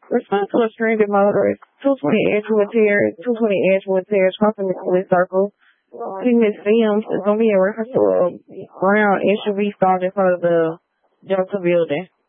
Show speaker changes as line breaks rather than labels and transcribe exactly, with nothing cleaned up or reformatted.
Respond to a stranded motorist. two twenty Edgewood Terrace, two twenty Edgewood Terrace, crossing the police circle. See Miss Sims is going to be in reference to a brown S U V stalled in front of the Delta building.